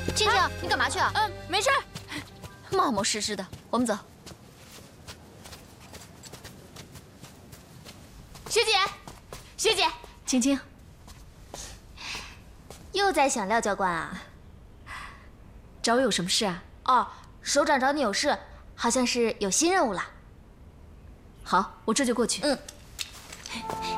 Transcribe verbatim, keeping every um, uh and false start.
静静，你干嘛去啊？ 嗯，没事。 冒冒失失的，我们走。 学姐，学姐， 青青， 又在想廖教官啊？ 找我有什么事啊？ 哦，首长找你有事，好像是有新任务了。 好，我这就过去。 嗯。